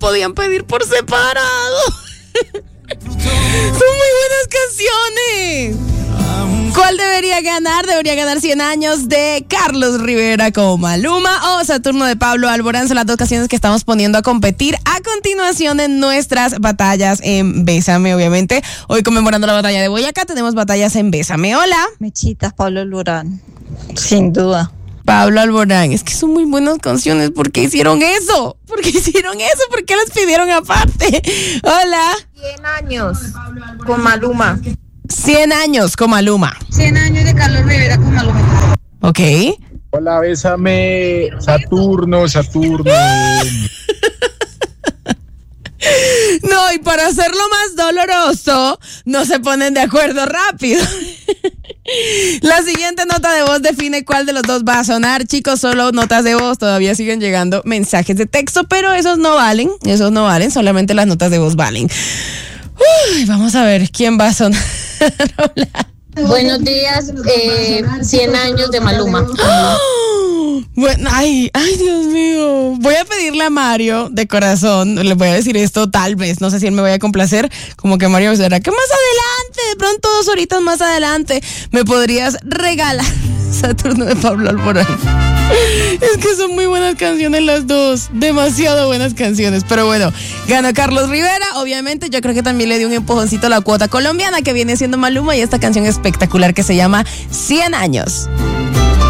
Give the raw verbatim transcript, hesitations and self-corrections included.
podían pedir por separado. Son muy buenas canciones. ¿Cuál debería ganar? Debería ganar cien años de Carlos Rivera con Maluma o Saturno de Pablo Alborán. Son las dos canciones que estamos poniendo a competir a continuación en nuestras batallas en Bésame, obviamente. Hoy conmemorando la batalla de Boyacá, tenemos batallas en Bésame. Hola. Mechitas, Pablo Alborán. Sin duda. Pablo Alborán, es que son muy buenas canciones. ¿Por qué hicieron eso? ¿Por qué hicieron eso? ¿Por qué las pidieron aparte? Hola. cien años con Maluma. cien años con Maluma. cien años de Carlos Rivera con Maluma. Ok. Hola, Bésame, Saturno, Saturno. No, y para hacerlo más doloroso, no se ponen de acuerdo rápido. La siguiente nota de voz define cuál de los dos va a sonar. Chicos, solo notas de voz, todavía siguen llegando mensajes de texto, pero esos no valen, esos no valen, solamente las notas de voz valen. Uy, vamos a ver quién va a sonar. Hola. Buenos días, eh, cien años de Maluma. ¡Oh! Bueno, ay, ay, Dios mío. Voy a pedirle a Mario de corazón, le voy a decir esto tal vez, no sé si él me vaya a complacer, como que Mario será que más adelante, de pronto dos horitas más adelante, me podrías regalar Saturno de Pablo Alborán. Es que son muy buenas canciones las dos, demasiado buenas canciones, pero bueno, ganó Carlos Rivera, obviamente. Yo creo que también le dio un empujoncito a la cuota colombiana que viene siendo Maluma y esta canción espectacular que se llama cien años.